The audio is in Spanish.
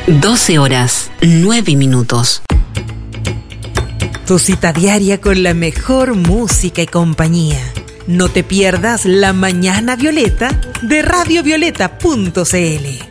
12 horas, 9 minutos. Tu cita diaria con la mejor música y compañía. No te pierdas La Mañana Violeta de radiovioleta.cl.